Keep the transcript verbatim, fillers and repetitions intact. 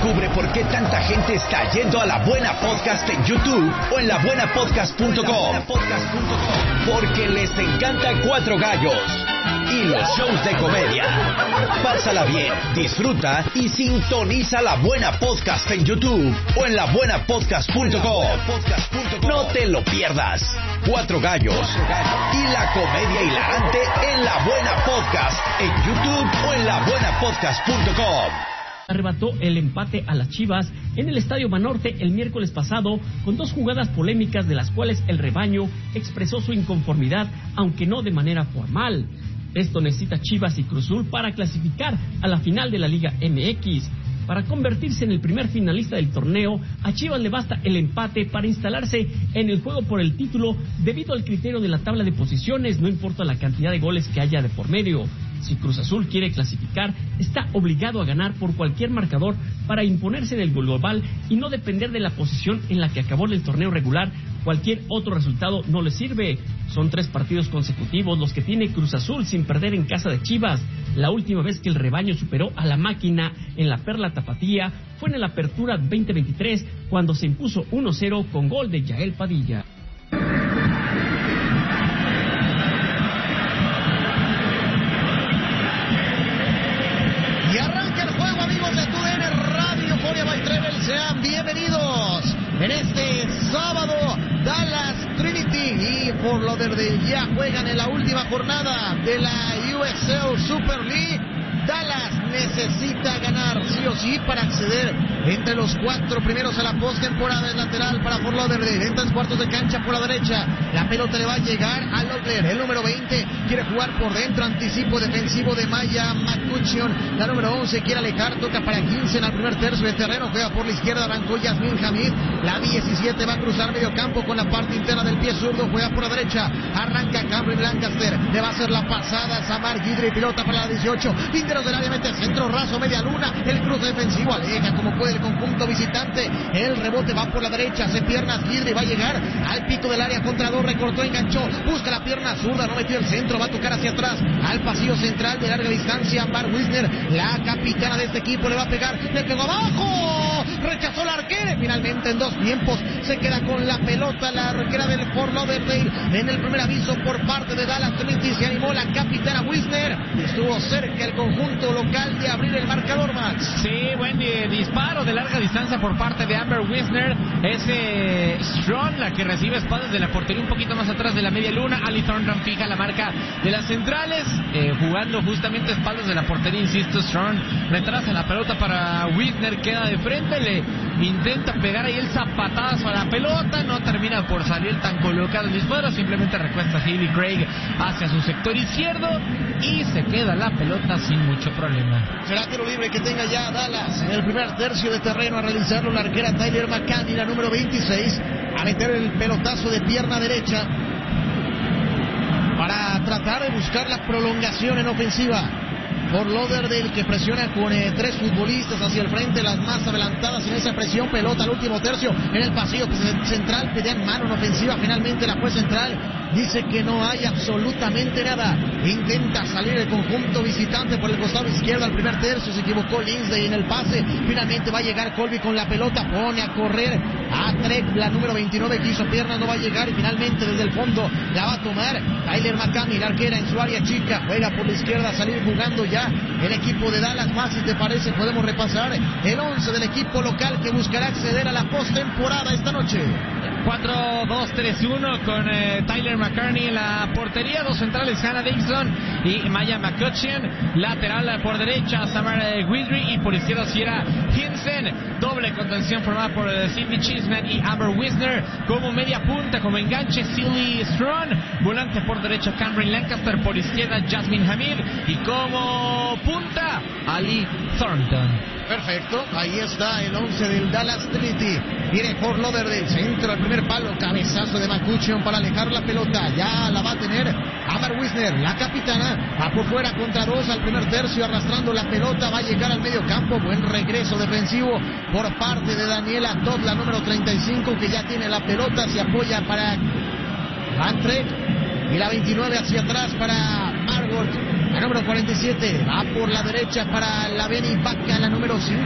Descubre por qué tanta gente está yendo a La Buena Podcast en YouTube o en la buena podcast punto com. Porque les encanta Cuatro Gallos y los shows de comedia. Pásala bien, disfruta y sintoniza La Buena Podcast en YouTube o en la buena podcast punto com. No te lo pierdas. Cuatro Gallos y la comedia hilarante en La Buena Podcast en YouTube o en la buena podcast punto com. Arrebató el empate a las Chivas en el Estadio Banorte el miércoles pasado con dos jugadas polémicas de las cuales el rebaño expresó su inconformidad, aunque no de manera formal. Esto necesita Chivas y Cruz Azul para clasificar a la final de la Liga M X. Para convertirse en el primer finalista del torneo, a Chivas le basta el empate para instalarse en el juego por el título debido al criterio de la tabla de posiciones, no importa la cantidad de goles que haya de por medio. Si Cruz Azul quiere clasificar, está obligado a ganar por cualquier marcador para imponerse en el global y no depender de la posición en la que acabó el torneo regular. Cualquier otro resultado no le sirve. Son tres partidos consecutivos los que tiene Cruz Azul sin perder en casa de Chivas. La última vez que el rebaño superó a la máquina en la Perla Tapatía fue en la Apertura veinte veintitrés, cuando se impuso uno cero con gol de Yael Padilla. Y arranca el juego, amigos de T U D N Radio, Foria by Trevel, sean bienvenidos en este sábado. Dallas Trinity y Fort Lauderdale ya juegan en la última jornada de la U S L Super League. Dallas necesita ganar sí o sí para acceder entre los cuatro primeros a la postemporada. El lateral para Fort Lauderdale, entra en cuartos de cancha por la derecha, la pelota le va a llegar a Lauderdale, el número veinte quiere jugar por dentro, anticipo defensivo de Maya McCutcheon, la número once quiere alejar, toca para quince en el primer tercio de terreno, juega por la izquierda, arrancó Yasmin Hamid, la diecisiete va a cruzar medio campo con la parte interna del pie zurdo, juega por la derecha, arranca Cameron Lancaster, le va a hacer la pasada Samar Guidry, pilota para la dieciocho, Linderos del área, mete centro raso, media luna, el cruce defensivo, aleja como puede el conjunto visitante, el rebote va por la derecha, hace piernas Guidry, va a llegar al pico del área contra dos, recortó, enganchó, busca la pierna zurda, no metió el centro, va a tocar hacia atrás, al pasillo central de larga distancia, Amber Wisner, la capitana de este equipo, le va a pegar, le pegó abajo, rechazó la arquera, y finalmente en dos tiempos se queda con la pelota la arquera del Fort Lauderdale. En el primer aviso por parte de Dallas Trinity se animó la capitana Wisner, estuvo cerca el conjunto local de abrir el marcador, Max. Sí, buen eh, disparo de larga distancia por parte de Amber Wisner, es eh, Strong la que recibe espaldas de la portería un poquito más atrás de la media luna. Ali Thornton fija la marca de las centrales, eh, jugando justamente espaldas de la portería, insisto, Strong retrasa la pelota para Wisner, queda de frente, le intenta pegar ahí el zapatazo a la pelota, no termina por salir tan colocado el disparo, simplemente recuesta Hailey Craig hacia su sector izquierdo y se queda la pelota sin mucho problema. Será tiro libre que tenga ya Dallas en el primer tercio de terreno a realizarlo la arquera Tyler McCanny, la número veintiséis, a meter el pelotazo de pierna derecha para tratar de buscar la prolongación en ofensiva. Fort Lauderdale que presiona con eh, tres futbolistas hacia el frente, las más adelantadas en esa presión, pelota al último tercio en el pasillo central, pedían mano en ofensiva, finalmente la juez central dice que no hay absolutamente nada, intenta salir el conjunto visitante por el costado izquierdo al primer tercio, se equivocó Lindsay en el pase, finalmente va a llegar Colby con la pelota, pone a correr a Trek, la número veintinueve que hizo piernas, no va a llegar y finalmente desde el fondo la va a tomar Tyler McCanny, la arquera en su área chica, juega por la izquierda, salir jugando ya el equipo de Dallas. Más, si te parece, podemos repasar el once del equipo local que buscará acceder a la postemporada esta noche. cuatro dos tres uno con eh, Tyler McCartney en la portería, dos centrales Hannah Dixon y Maya McCutcheon, lateral por derecha Samara Guidry y por izquierda Sierra Hinsen, doble contención formada por eh, Cindy Chisman y Amber Wisner, como media punta, como enganche Silly Strong, volante por derecha Cameron Lancaster, por izquierda Jasmine Hamid y como punta Ali Thornton. Perfecto, ahí está el once del Dallas Trinity. Viene Fort Lauderdale, centro al primer palo, cabezazo de McCutcheon para alejar la pelota, ya la va a tener Amber Wisner, la capitana, va por fuera contra dos al primer tercio, arrastrando la pelota, va a llegar al medio campo, buen regreso defensivo por parte de Daniela Todd, la número treinta y cinco, que ya tiene la pelota, se apoya para Van Trek, y la veintinueve hacia atrás para Margot, la número cuarenta y siete, va por la derecha para la Beni Vaca, la número cinco.